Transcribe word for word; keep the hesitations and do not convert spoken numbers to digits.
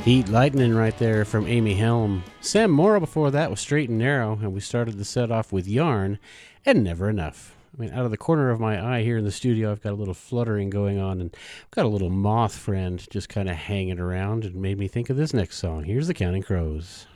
Heat Lightning right there from Amy Helm. Sam Morrill before that was Straight and Narrow, and we started the set off with Yarn and Never Enough. I mean, out of the corner of my eye here in the studio, I've got a little fluttering going on, and I've got a little moth friend just kind of hanging around and made me think of this next song. Here's the Counting Crows.